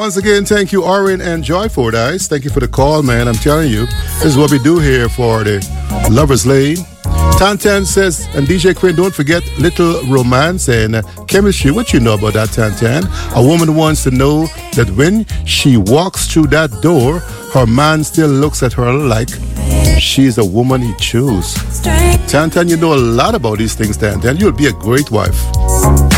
Once again, thank you, Orin and Joy Fordyce. Thank you for the call, man. I'm telling you, this is what we do here for the Lover's Lane. Tantan says, and DJ Quinn, don't forget Little Romance and Chemistry. What you know about that, Tantan? A woman wants to know that when she walks through that door, her man still looks at her like she's a woman he chose. Tantan, you know a lot about these things, Tantan. You'll be a great wife.